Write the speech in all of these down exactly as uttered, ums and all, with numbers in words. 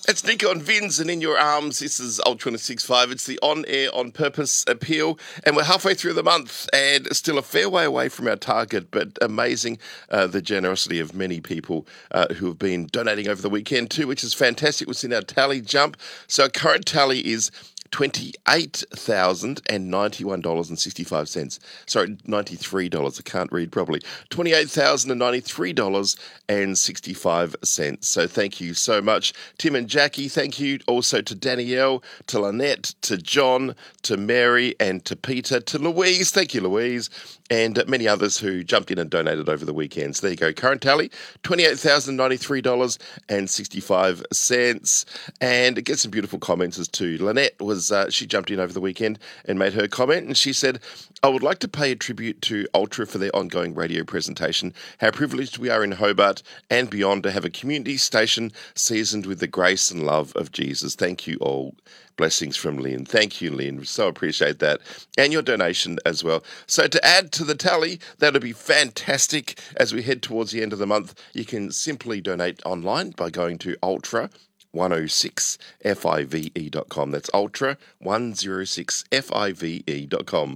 It's Nico and Vinz, and In Your Arms. This is Ultra one oh six point five. It's the On Air On Purpose appeal, and we're halfway through the month and still a fair way away from our target, but amazing uh, the generosity of many people uh, who have been donating over the weekend too, which is fantastic. We've seen our tally jump. So our current tally is twenty-eight thousand ninety-one dollars and sixty-five cents. Sorry, ninety-three dollars. I can't read properly. twenty-eight thousand ninety-three dollars and sixty-five cents. So thank you so much, Tim and Jackie. Thank you also to Danielle, to Lynette, to John, to Mary, and to Peter, to Louise. Thank you, Louise. And many others who jumped in and donated over the weekend. So there you go. Current tally, twenty-eight thousand ninety-three dollars and sixty-five cents. And get some beautiful comments as too. Lynette was, uh, she jumped in over the weekend and made her comment. And she said, I would like to pay a tribute to Ultra for their ongoing radio presentation. How privileged we are in Hobart and beyond to have a community station seasoned with the grace and love of Jesus. Thank you all. Blessings from Lynn. Thank you, Lynn. So appreciate that. And your donation as well. So to add to the tally, that'll be fantastic as we head towards the end of the month. You can simply donate online by going to ultra one oh six five e dot com. That's ultra one oh six five e dot com.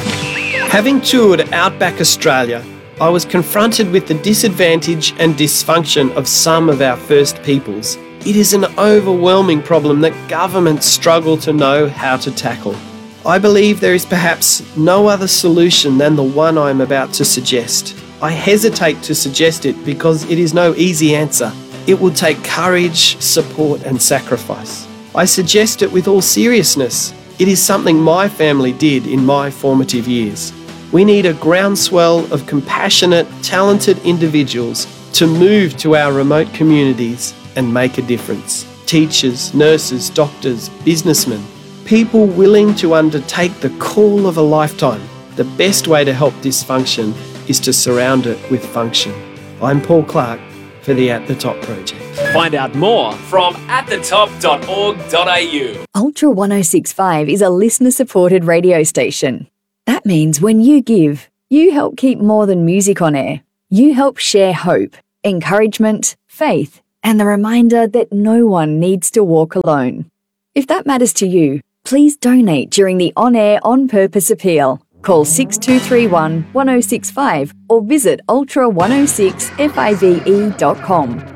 Having toured Outback Australia, I was confronted with the disadvantage and dysfunction of some of our First Peoples. It is an overwhelming problem that governments struggle to know how to tackle. I believe there is perhaps no other solution than the one I am about to suggest. I hesitate to suggest it because it is no easy answer. It will take courage, support, and sacrifice. I suggest it with all seriousness. It is something my family did in my formative years. We need a groundswell of compassionate, talented individuals to move to our remote communities and make a difference. Teachers, nurses, doctors, businessmen, people willing to undertake the call of a lifetime. The best way to help dysfunction is to surround it with function. I'm Paul Clark for the At The Top Project. Find out more from at the top dot org dot a u. Ultra one oh six point five is a listener-supported radio station. That means when you give, you help keep more than music on air. You help share hope, encouragement, faith, and the reminder that no one needs to walk alone. If that matters to you, please donate during the On Air On Purpose appeal. Call six two three one, one oh six five or visit ultra one oh six five e dot com.